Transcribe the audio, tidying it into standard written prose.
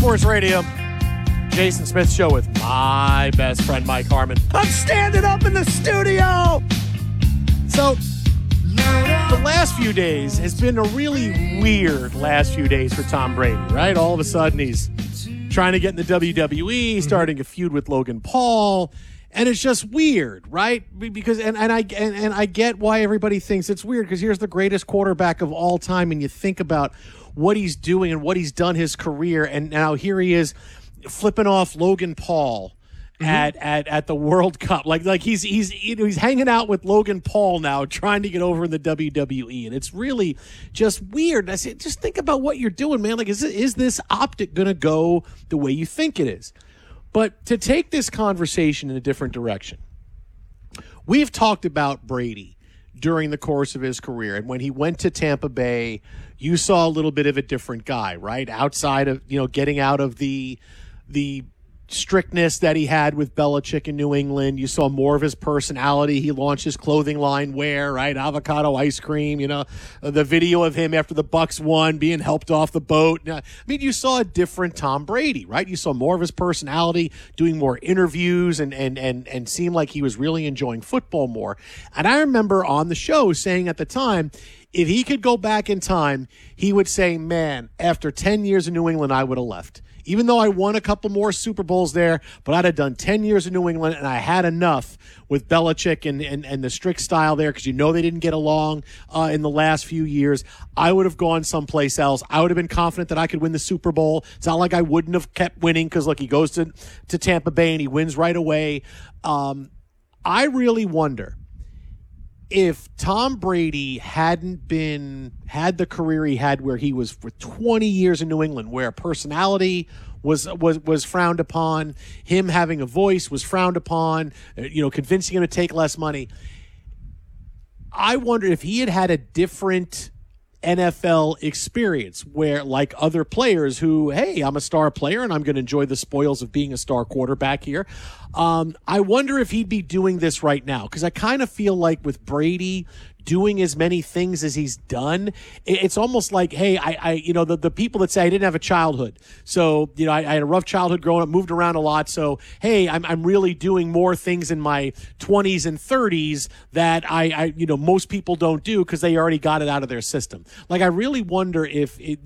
Sports Radio. Jason Smith Show with my best friend, Mike Harmon. I'm standing up in the studio. So, the last few days has been a really weird last few days for Tom Brady, right? All of a sudden, he's trying to get in the WWE, starting a feud with Logan Paul. And it's just weird, right? Because I get why everybody thinks it's weird, because here's the greatest quarterback of all time, and you think about what he's doing and what he's done his career, and now here he is flipping off Logan Paul at the World Cup. Like he's hanging out with Logan Paul now, trying to get over in the WWE, and it's really just weird. I said, just think about what you're doing, man. Like, is this optic going to go the way you think it is? But to take this conversation in a different direction, we've talked about Brady during the course of his career. And when he went to Tampa Bay, you saw a little bit of a different guy, right? Outside of, getting out of the strictness that he had with Belichick in New England, you saw more of his personality. He launched his clothing line, right? Avocado ice cream, the video of him after the Bucs won being helped off the boat. I mean, you saw a different Tom Brady, right? You saw more of his personality, doing more interviews and seemed like he was really enjoying football more. And I remember on the show saying at the time, if he could go back in time, he would say, man, after 10 years in New England, I would have left. Even though I won a couple more Super Bowls there, but I'd have done 10 years in New England, and I had enough with Belichick and the strict style there, because they didn't get along in the last few years. I would have gone someplace else. I would have been confident that I could win the Super Bowl. It's not like I wouldn't have kept winning, because, look, he goes to Tampa Bay and he wins right away. I really wonder if Tom Brady hadn't had the career he had, where he was for 20 years in New England, where personality was frowned upon, him having a voice was frowned upon, convincing him to take less money. I wonder if he had a different NFL experience, where, like other players who, hey, I'm a star player and I'm going to enjoy the spoils of being a star quarterback here. I wonder if he'd be doing this right now, because I kind of feel like with Brady doing as many things as he's done, it's almost like, hey, the people that say I didn't have a childhood, so I had a rough childhood growing up, moved around a lot, so hey, I'm really doing more things in my 20s and 30s that I most people don't do, because they already got it out of their system. Like, I really wonder if